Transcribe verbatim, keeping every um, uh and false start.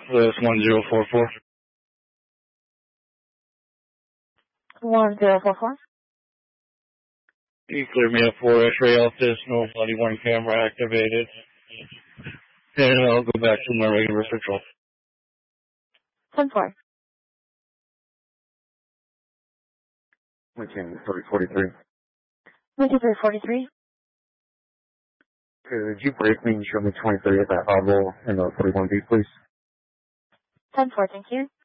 That's one zero four four. one zero four four. You clear me up for X-ray office, no body worn camera activated. And I'll go back to my regular patrol. ten four. Lincoln three forty-three. Lincoln three forty-three. Could you break me and show me twenty-three at that oddball in the forty-one B, please? ten four, thank you.